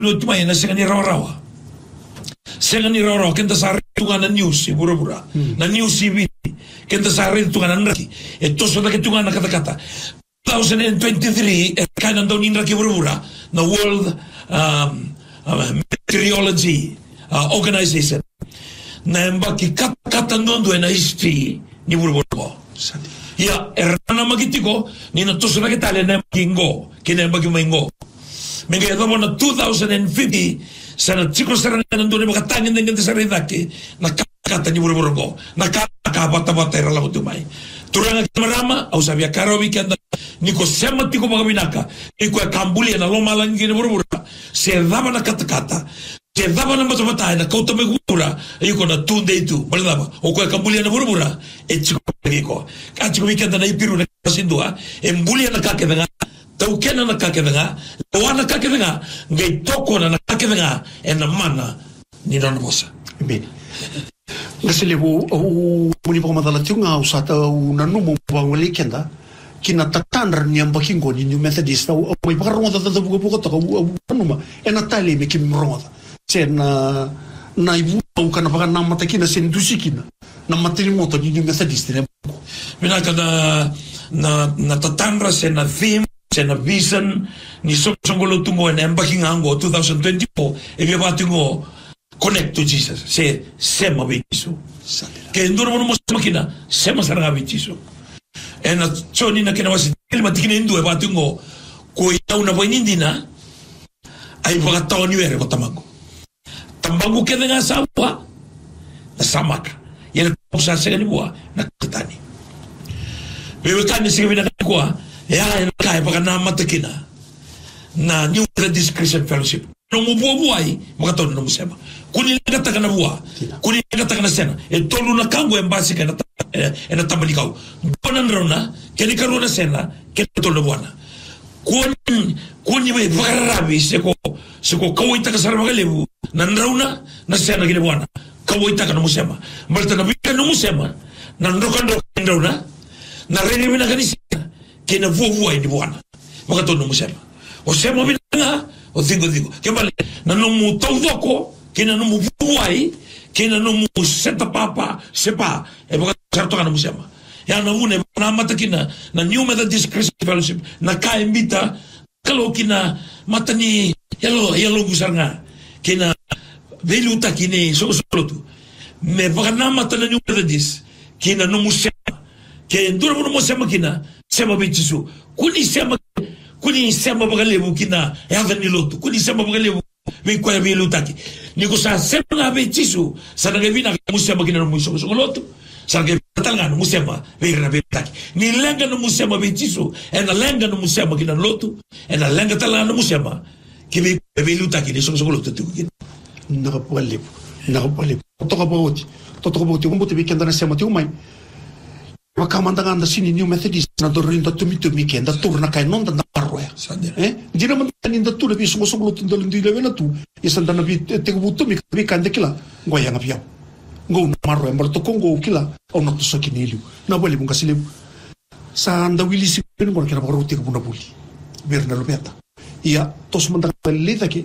tumay na senga ni rawa. Senga ni rawa kenta sa tunga na news si bura-bura. Na news TV kenta sa tunga na nraki. Ito so na tunga na kata-kata. 2023 kailan daw ninraki bura-bura na World Meteorology Organization. Na mbaki kata nondo na history ni bura-bura. Ya erana magitiko ni na toso na kitale na magingo kina magimaingo. Menga yado mo na 2050 sana chiko sarang nandun na makatangin ng ganda sa rinaki nakakata ni buro-buro nakakabata-bata irala ko tumay turang marama au sabia karo weekend ni ko sema tiko magaminaka ni ko kambuli na lomalang gini buro-buro se daba na kata-kata se daba na mata-mata na kauta may gura ay ko na tunde itu balaba o ko kambuli na buro-buro chiko ko chiko weekend na ipiru na kasindua embuli na kakeda tau kena na kakeda nga wana kakeda nga ngai toko na kakeda nga na mana ni nona bosa bene ngasile muni pa madala tiunga usata unanumu pa weekenda kina tatandra ni ambakingo ni New Methodist au mai paronga da buka to unuma tali me kimronga sena na ibu kana pa na mata kina sendusikina na matrimoto ni New Methodist ne mina kana na tatandra sena theme sena vision ni songolo tungo na embarking ango 2024 e via batungo connect to Jesus se sema bisu ke ndoro mo makina sema saranga bisu ena choni na kina wasi matikina ndu e batungo ko ya una boinindina ai bagata oni were botamango tambangu ke nga sawa na samaka yena kusa segani bua na katani bebe kani sigabina kwa ya kaya baka na matakina na New Methodist Christian Fellowship no mubuai makatona no musema kuni ngata kana bua kuni ngata kana sena e tolu na kango embasi kana ena tambalikau bonan rona keni karuna sena ke tolu buana kuni me varabi seko kawaita ka sarba lebu nan rauna na sena gine buana kawaita kana musema malta na bika no musema nan rokando rauna na rene mina kanisi kena vuai ni buana makatona musema o sema bina o digo kembali na no mu todoko kena no mu vuai kena no mu seta papa sepa e baka sarto kana musema ya na mune na mata kina na New Methodist Christian Fellowship na ka invita kalau kina mata ni yalo gusanga kena veluta kini so tu me baka na mata na New Methodist kina no musema ke nduro no musema kina sema bichisu kuni sema bagalebu kina ya ni lotu kuni sema bagalebu we kwa velutaki niko sa sema na bichisu sana gevina musema kina no muso lotu sana gevina no musema we na velutaki ni lenga no musema bichisu na lenga no musema kina lotu na lenga tala no musema kibe velutaki ni so lotu tu kina na pole toka boti umbote weekend na sema tu mai wakamandanga anda sini New Methodist na dorinda tumi kenda turna kai nonda na parroya dina mandani nda tu lebi songo tunda ndile vena tu yesanda na bi te buto mi kande kila ngoya ngapia ngo marroya mbalto kongo kila au na tuso kiniliu na bole bunga sile sa anda wilisi pen ngor kera baruti ke buna buli berna lopeta ia tos mandanga leda ke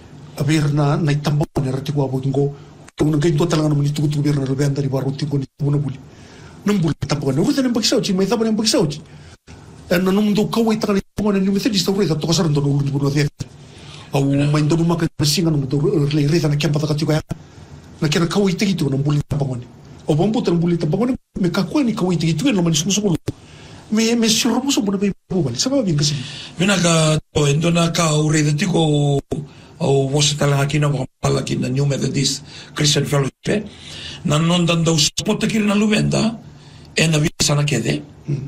berna na itambo ne rati kwa bungo tungna ngai to talanga no tu berna lopeta di baruti ko ni buna buli numbul tampoco no rutan embaxauchi mai taban embaxauchi na num do kawai taka ni pona ni Methodist ore ta toka sarando no buno de au mai ndo maka singa no do le reza na kempa taka tika na kera kawai tiki tu no buli tampoco o bombo tan buli tampoco me kakwa ni kawai tiki tu no mani sumo me sirro muso buno be bubal sabe bien que sí mena ka to endona ka ure de tiko o wasatala aqui na pala aqui na New Methodist Christian Fellowship na non dando spot aqui na luvenda e na visa na kede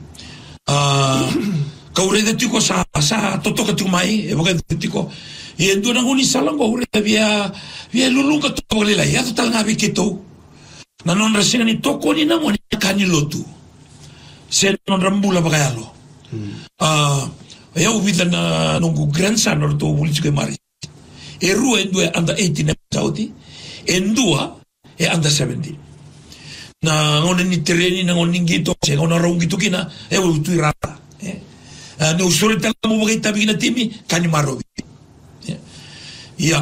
kaure de tiko sa toto ka tu mai e boga de tiko e endo na ngoni salang ko ure via lulunga to bolela ya to tanga bikito na non rasinga ni toko ni na moni kani lotu se non rambula bagayalo eu vida na nungu grandson or to bulitiko mari e rua endo anda 18 saudi endua e anda 70 na ngone ni terreni na ngone ngito se ngone rongito kina e utu irata no usore tala mo bagay tabi na timi kani marobi